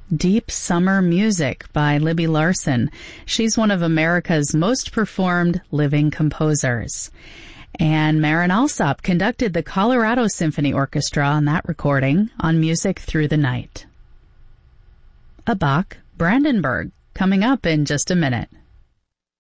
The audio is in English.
Deep Summer Music by Libby Larsen. She's one of America's most performed living composers. And Marin Alsop conducted the Colorado Symphony Orchestra on that recording on Music Through the Night. A Bach Brandenburg coming up in just a minute.